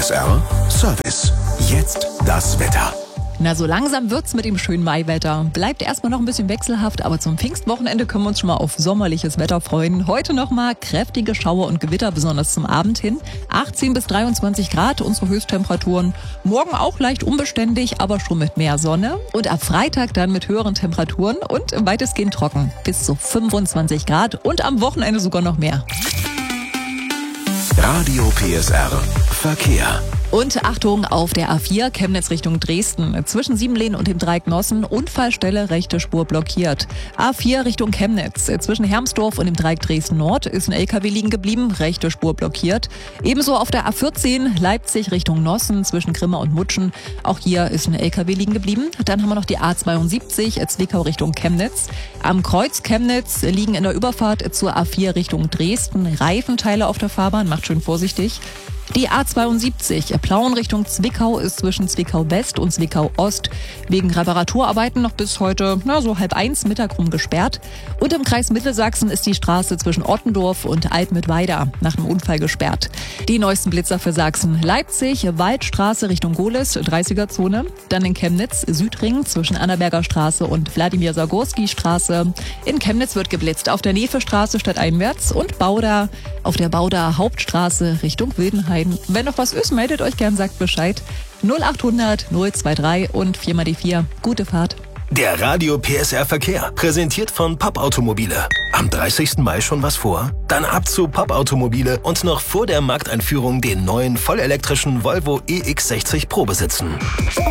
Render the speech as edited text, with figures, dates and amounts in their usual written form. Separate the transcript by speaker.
Speaker 1: PSR Service. Jetzt das Wetter.
Speaker 2: Na, so langsam wird's mit dem schönen Maiwetter. Bleibt erstmal noch ein bisschen wechselhaft, aber zum Pfingstwochenende können wir uns schon mal auf sommerliches Wetter freuen. Heute nochmal kräftige Schauer und Gewitter, besonders zum Abend hin. 18 bis 23 Grad, unsere Höchsttemperaturen. Morgen auch leicht unbeständig, aber schon mit mehr Sonne. Und ab Freitag dann mit höheren Temperaturen und weitestgehend trocken. Bis zu 25 Grad und am Wochenende sogar noch mehr.
Speaker 1: Radio PSR Verkehr.
Speaker 2: Und Achtung, auf der A4 Chemnitz Richtung Dresden. Zwischen Siebenlehn und dem Dreieck Nossen Unfallstelle, rechte Spur blockiert. A4 Richtung Chemnitz. Zwischen Hermsdorf und dem Dreieck Dresden Nord ist ein LKW liegen geblieben, rechte Spur blockiert. Ebenso auf der A14 Leipzig Richtung Nossen zwischen Grimma und Mutschen. Auch hier ist ein LKW liegen geblieben. Dann haben wir noch die A72 Zwickau Richtung Chemnitz. Am Kreuz Chemnitz liegen in der Überfahrt zur A4 Richtung Dresden Reifenteile auf der Fahrbahn. Macht schön vorsichtig. Die A72 Plauen Richtung Zwickau ist zwischen Zwickau West und Zwickau Ost wegen Reparaturarbeiten noch bis heute so 12:30 Mittag rum gesperrt. Und im Kreis Mittelsachsen ist die Straße zwischen Ottendorf und Altmittweida nach einem Unfall gesperrt. Die neuesten Blitzer für Sachsen: Leipzig, Waldstraße Richtung Gohlis, 30er-Zone. Dann in Chemnitz, Südring zwischen Annaberger Straße und Wladimir-Sagorski-Straße. In Chemnitz wird geblitzt auf der Nefe-Straße stadteinwärts und Bauda auf der Bauda Hauptstraße Richtung Wildenhain. Wenn noch was ist, meldet euch gern, sagt Bescheid. 0800 023 und 4x4. Gute Fahrt.
Speaker 3: Der Radio PSR Verkehr, präsentiert von Pappautomobile. Am 30. Mai schon was vor? Dann ab zu Pappautomobile und noch vor der Markteinführung den neuen vollelektrischen Volvo EX60 Pro besitzen.